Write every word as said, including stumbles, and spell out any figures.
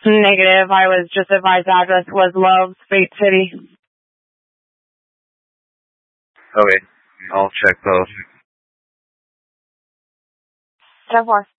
Negative. I was just advised address was Loves, Fate City. Okay. I'll check those. ten four.